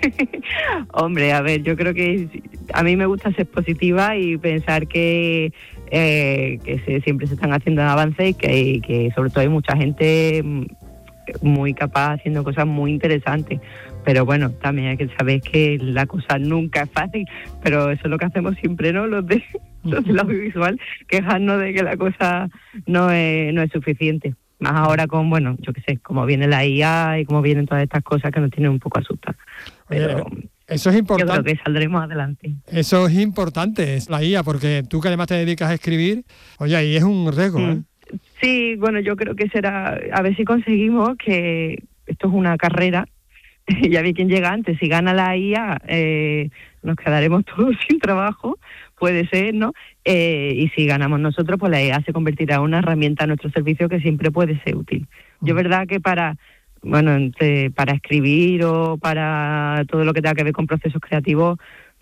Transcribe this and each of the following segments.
Hombre, a ver, yo creo que a mí me gusta ser positiva y pensar que siempre se están haciendo avances y que sobre todo hay mucha gente muy capaz haciendo cosas muy interesantes. Pero bueno, también hay que saber que la cosa nunca es fácil, pero eso es lo que hacemos siempre, ¿no? Los del audiovisual, quejarnos de que la cosa no es suficiente. Más ahora con, bueno, yo qué sé, como viene la IA y como vienen todas estas cosas que nos tienen un poco asustados. Pero eso es importante. Yo creo que saldremos adelante. Eso es importante, es la IA, porque tú que además te dedicas a escribir, oye, ahí es un riesgo, ¿eh? Sí, bueno, yo creo que será, a ver si conseguimos que esto es una carrera, ya vi quién llega antes, si gana la IA nos quedaremos todos sin trabajo, puede ser, ¿no? Y si ganamos nosotros, pues la IA se convertirá en una herramienta a nuestro servicio que siempre puede ser útil. Yo verdad que para escribir o para todo lo que tenga que ver con procesos creativos,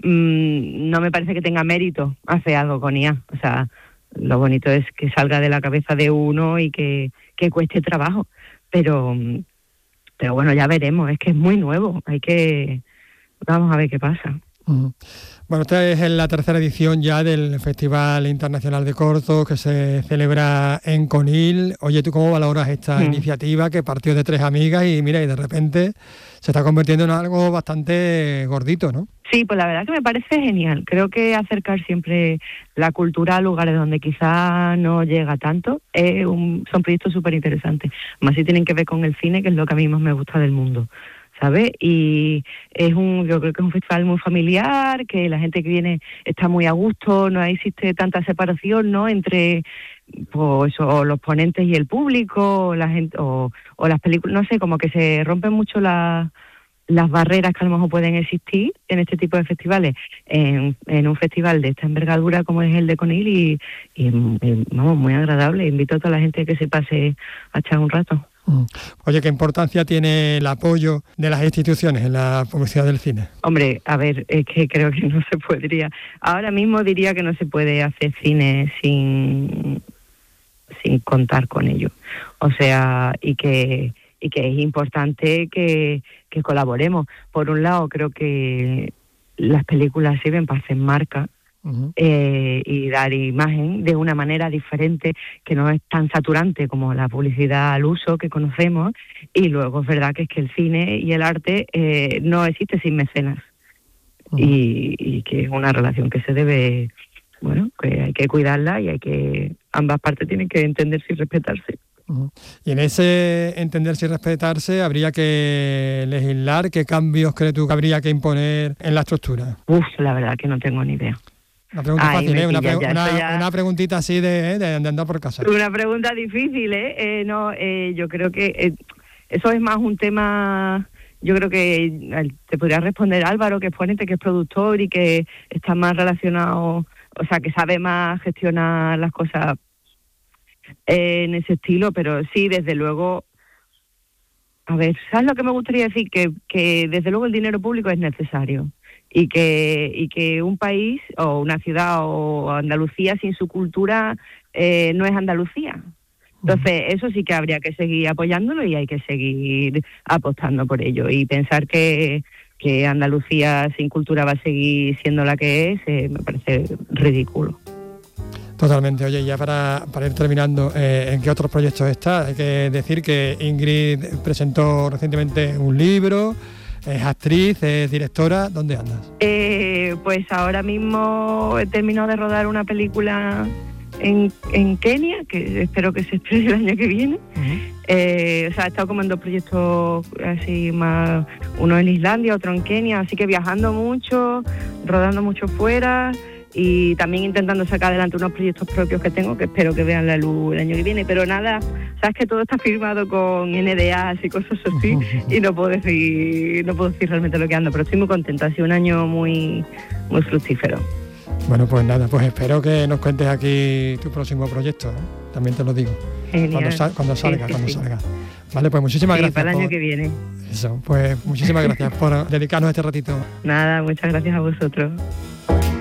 no me parece que tenga mérito hacer algo con IA, o sea, lo bonito es que salga de la cabeza de uno y que cueste trabajo, pero bueno, ya veremos, es que es muy nuevo, vamos a ver qué pasa. Bueno, esta es la tercera edición ya del Festival Internacional de Cortos que se celebra en Conil. Oye, ¿tú cómo valoras esta iniciativa que partió de 3 amigas y mira, y de repente se está convirtiendo en algo bastante gordito, ¿no? Sí, pues la verdad que me parece genial. Creo que acercar siempre la cultura a lugares donde quizá no llega tanto son proyectos súper interesantes. Más si tienen que ver con el cine, que es lo que a mí más me gusta del mundo, ¿sabes? Y yo creo que es un festival muy familiar, que la gente que viene está muy a gusto, no existe tanta separación, ¿no? Entre pues o los ponentes y el público, o la gente o las películas, no sé, como que se rompen mucho las barreras que a lo mejor pueden existir en este tipo de festivales, en un festival de esta envergadura como es el de Conil y vamos, muy agradable. Invito a toda la gente a que se pase a echar un rato. Oye, ¿qué importancia tiene el apoyo de las instituciones en la publicidad del cine? Hombre, a ver, es que creo que no se podría. Ahora mismo diría que no se puede hacer cine sin contar con ello. O sea, y que es importante que colaboremos. Por un lado, creo que las películas sirven para hacer marca. Y dar imagen de una manera diferente que no es tan saturante como la publicidad al uso que conocemos, y luego es verdad que es que el cine y el arte no existe sin mecenas y que es una relación que se debe, bueno, que hay que cuidarla y ambas partes tienen que entenderse y respetarse. Y en ese entenderse y respetarse habría que legislar. ¿Qué cambios crees tú que habría que imponer en la estructura? La verdad que no tengo ni idea. Una pregunta fácil, una preguntita así de andar por casa. Una pregunta difícil, yo creo que eso es más un tema, yo creo que te podría responder Álvaro, que es ponente, que es productor y que está más relacionado, o sea, que sabe más gestionar las cosas en ese estilo, pero sí, desde luego, a ver, ¿sabes lo que me gustaría decir? Que desde luego el dinero público es necesario. Y que un país o una ciudad o Andalucía sin su cultura no es Andalucía. Entonces eso sí que habría que seguir apoyándolo y hay que seguir apostando por ello y pensar que Andalucía sin cultura va a seguir siendo la que es, me parece ridículo. Totalmente. Oye, ya para ir terminando, ¿en qué otros proyectos está? Hay que decir que Ingrid presentó recientemente un libro. Es actriz, es directora. ¿Dónde andas? Pues ahora mismo he terminado de rodar una película en Kenia, que espero que se estrene el año que viene. He estado como en 2 proyectos así más, uno en Islandia, otro en Kenia, así que viajando mucho, rodando mucho fuera y también intentando sacar adelante unos proyectos propios que tengo, que espero que vean la luz el año que viene, pero nada, sabes que todo está firmado con NDAs y cosas así y no puedo decir realmente lo que ando, pero estoy muy contenta, ha sido un año muy, muy fructífero. Bueno, pues nada, pues espero que nos cuentes aquí tu próximo proyecto, también te lo digo. Genial. Cuando salga. Vale, pues muchísimas gracias. Para el año que viene. Eso, pues muchísimas gracias por dedicarnos este ratito. Nada, muchas gracias a vosotros.